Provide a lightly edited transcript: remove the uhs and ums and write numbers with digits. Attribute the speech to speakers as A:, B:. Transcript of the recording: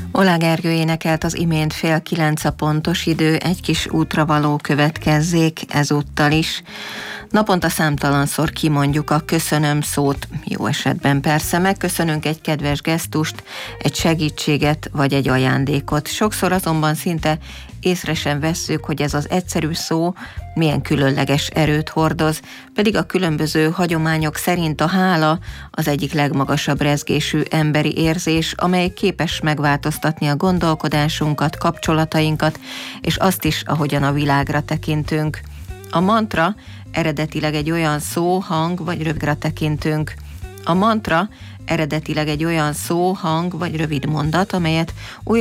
A: Oláh Gergő énekelt az imént 8:30 a pontos idő, egy kis útravaló következzék ezúttal is. Naponta számtalanszor kimondjuk a köszönöm szót, jó esetben persze, megköszönünk egy kedves gesztust, egy segítséget vagy egy ajándékot. Sokszor azonban szinte észre sem vesszük, hogy ez az egyszerű szó milyen különleges erőt hordoz, pedig a különböző hagyományok szerint a hála az egyik legmagasabb rezgésű emberi érzés, amely képes megváltoztatni a gondolkodásunkat, kapcsolatainkat, és azt is, ahogyan a világra tekintünk. A mantra eredetileg egy olyan szó, hang vagy rövidre tekintünk. A mantra eredetileg egy olyan szó, hang vagy rövid mondat, amelyet újra